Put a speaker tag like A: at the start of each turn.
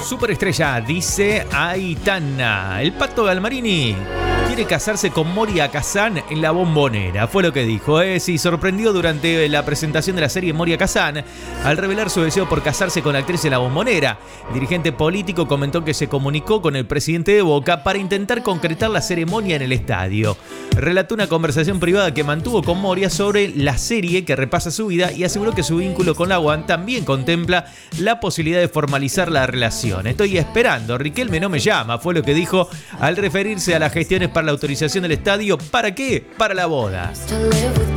A: superestrella, dice Aitana. El Pato Galmarini quiere casarse con Moria Kazan en La Bombonera. Fue lo que dijo. Sí, sorprendió durante la presentación de la serie Moria Kazan al revelar su deseo por casarse con la actriz en La Bombonera. El dirigente político comentó que se comunicó con el presidente de Boca para intentar concretar la ceremonia en el estadio. Relató una conversación privada que mantuvo con Moria sobre la serie que repasa su vida y aseguró que su vínculo con la UAN también contempla la posibilidad de formalizar la relación. Estoy esperando, Riquelme no me llama, fue lo que dijo al referirse a las gestiones para la autorización del estadio. ¿Para qué? Para la boda.